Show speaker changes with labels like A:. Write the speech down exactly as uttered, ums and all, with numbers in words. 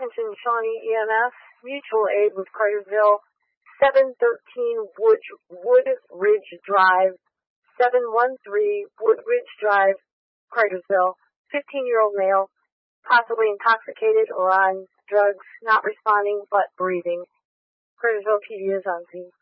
A: Attention Shawnee E M S, mutual aid with Cartersville, seven thirteen Wood, Wood Ridge Drive, seven one three Wood Ridge Drive, Cartersville, fifteen-year-old male, possibly intoxicated or on drugs, not responding but breathing. Cartersville P D is on scene.